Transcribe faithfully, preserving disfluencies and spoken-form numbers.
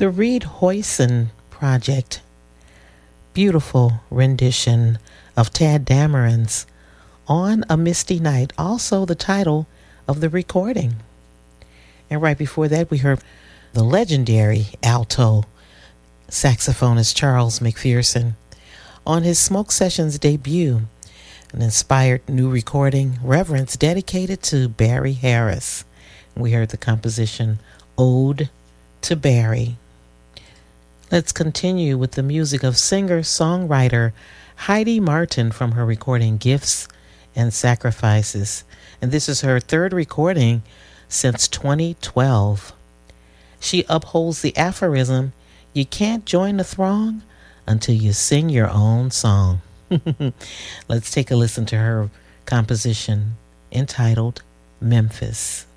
The Reed Hoyson Project. Beautiful rendition of Tad Dameron's On a Misty Night, also the title of the recording. And right before that, we heard the legendary alto saxophonist Charles McPherson on his Smoke Sessions debut, an inspired new recording, Reverence, dedicated to Barry Harris. We heard the composition Ode to Barry. Let's continue with the music of singer-songwriter Heidi Martin from her recording Gifts and Sacrifices. And this is her third recording since twenty twelve. She upholds the aphorism, you can't join the throng until you sing your own song. Let's take a listen to her composition entitled Memphis.